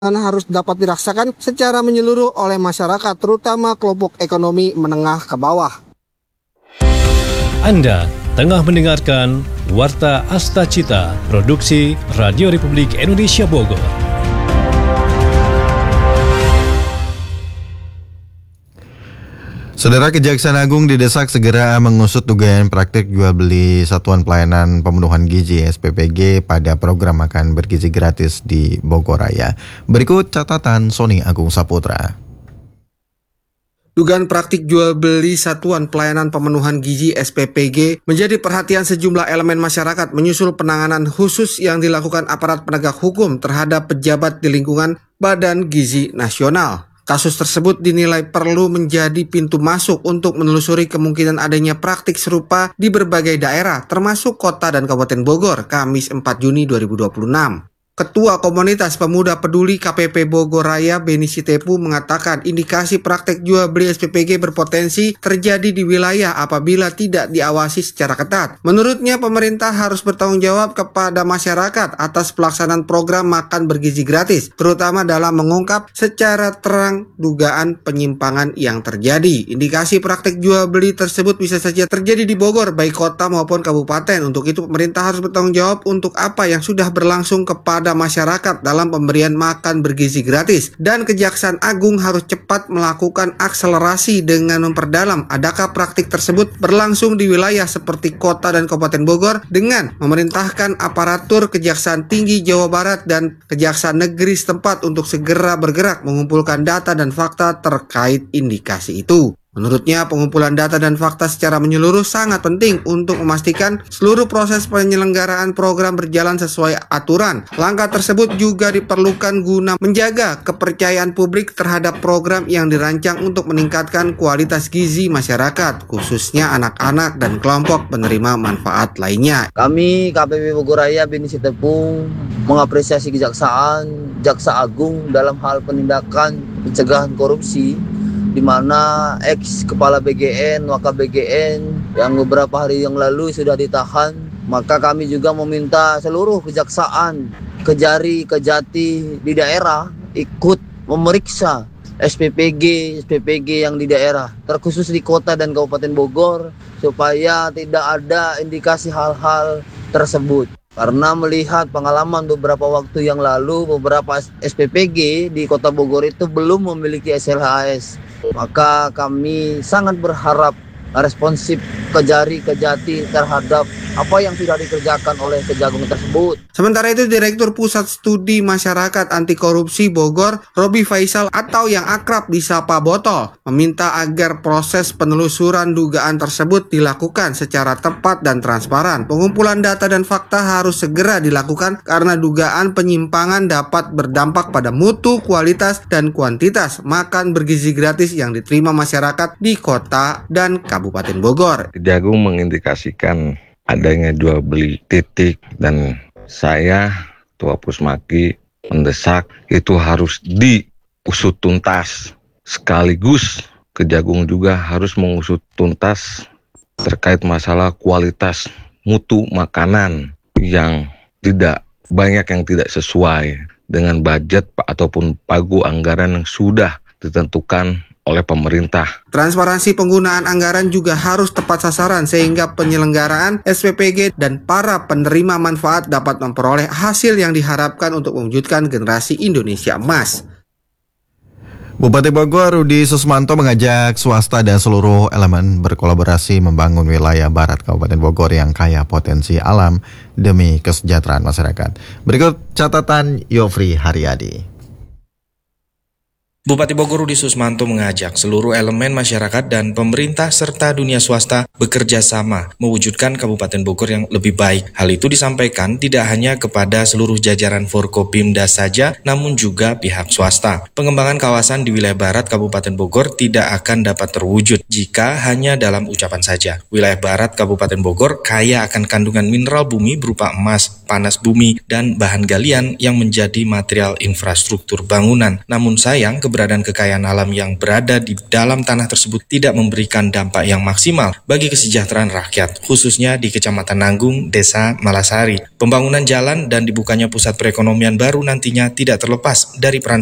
harus dapat dirasakan secara menyeluruh oleh masyarakat, terutama kelompok ekonomi menengah ke bawah. Anda tengah mendengarkan Warta Asta Cita, produksi Radio Republik Indonesia Bogor. Saudara, Kejaksaan Agung didesak segera mengusut dugaan praktik jual beli Satuan Pelayanan Pemenuhan Gizi SPPG pada program makan bergizi gratis di Bogor Raya. Berikut catatan Sony Agung Saputra. Dugaan praktik jual beli Satuan Pelayanan Pemenuhan Gizi SPPG menjadi perhatian sejumlah elemen masyarakat menyusul penanganan khusus yang dilakukan aparat penegak hukum terhadap pejabat di lingkungan Badan Gizi Nasional. Kasus tersebut dinilai perlu menjadi pintu masuk untuk menelusuri kemungkinan adanya praktik serupa di berbagai daerah, termasuk kota dan Kabupaten Bogor, Kamis 4 Juni 2026. Ketua Komunitas Pemuda Peduli KPP Bogor Raya, Beni Sitepu, mengatakan indikasi praktek jual beli SPPG berpotensi terjadi di wilayah apabila tidak diawasi secara ketat. Menurutnya, pemerintah harus bertanggung jawab kepada masyarakat atas pelaksanaan program makan bergizi gratis, terutama dalam mengungkap secara terang dugaan penyimpangan yang terjadi. Indikasi praktek jual beli tersebut bisa saja terjadi di Bogor, baik kota maupun kabupaten. Untuk itu, pemerintah harus bertanggung jawab untuk apa yang sudah berlangsung kepada masyarakat dalam pemberian makan bergizi gratis, dan Kejaksaan Agung harus cepat melakukan akselerasi dengan memperdalam adakah praktik tersebut berlangsung di wilayah seperti kota dan Kabupaten Bogor dengan memerintahkan aparatur Kejaksaan Tinggi Jawa Barat dan Kejaksaan Negeri setempat untuk segera bergerak mengumpulkan data dan fakta terkait indikasi itu. Menurutnya, pengumpulan data dan fakta secara menyeluruh sangat penting untuk memastikan seluruh proses penyelenggaraan program berjalan sesuai aturan. Langkah tersebut juga diperlukan guna menjaga kepercayaan publik terhadap program yang dirancang untuk meningkatkan kualitas gizi masyarakat, khususnya anak-anak dan kelompok penerima manfaat lainnya. Kami KPP Bogor Raya Beni Sitepu mengapresiasi Jaksa Agung dalam hal penindakan pencegahan korupsi, di mana ex Kepala BGN, Waka BGN yang beberapa hari yang lalu sudah ditahan. Maka kami juga meminta seluruh kejaksaan, Kejari, Kejati di daerah ikut memeriksa SPPG yang di daerah, terkhusus di kota dan Kabupaten Bogor, supaya tidak ada indikasi hal-hal tersebut. Karena melihat pengalaman beberapa waktu yang lalu, beberapa SPPG di kota Bogor itu belum memiliki SLHS. Maka kami sangat berharap responsif Kejari, Kejati terhadap apa yang sudah dikerjakan oleh Kejagung tersebut. Sementara itu, Direktur Pusat Studi Masyarakat Anti Korupsi Bogor, Robi Faisal atau yang akrab disapa Botol, meminta agar proses penelusuran dugaan tersebut dilakukan secara tepat dan transparan. Pengumpulan data dan fakta harus segera dilakukan karena dugaan penyimpangan dapat berdampak pada mutu, kualitas, dan kuantitas makan bergizi gratis yang diterima masyarakat di kota dan Kabupaten Bogor. Kejagung mengindikasikan adanya jual beli titik, dan saya, Ketua Pusmaki, mendesak itu harus diusut tuntas. Sekaligus Kejagung juga harus mengusut tuntas terkait masalah kualitas mutu makanan yang tidak banyak yang tidak sesuai dengan budget ataupun pagu anggaran yang sudah ditentukan oleh pemerintah. Transparansi penggunaan anggaran juga harus tepat sasaran sehingga penyelenggaraan SPPG dan para penerima manfaat dapat memperoleh hasil yang diharapkan untuk mewujudkan generasi Indonesia emas. Bupati Bogor Rudi Susmanto mengajak swasta dan seluruh elemen berkolaborasi membangun wilayah barat Kabupaten Bogor yang kaya potensi alam demi kesejahteraan masyarakat. Berikut catatan Yofri Haryadi. Bupati Bogor Rudi Susmanto mengajak seluruh elemen masyarakat dan pemerintah serta dunia swasta bekerja sama mewujudkan Kabupaten Bogor yang lebih baik. Hal itu disampaikan tidak hanya kepada seluruh jajaran Forkopimda saja, namun juga pihak swasta. Pengembangan kawasan di wilayah barat Kabupaten Bogor tidak akan dapat terwujud jika hanya dalam ucapan saja. Wilayah barat Kabupaten Bogor kaya akan kandungan mineral bumi berupa emas, panas bumi, dan bahan galian yang menjadi material infrastruktur bangunan. Namun sayang, keberadaan kekayaan alam yang berada di dalam tanah tersebut tidak memberikan dampak yang maksimal bagi kesejahteraan rakyat, khususnya di Kecamatan Nanggung, Desa Malasari. Pembangunan jalan dan dibukanya pusat perekonomian baru nantinya tidak terlepas dari peran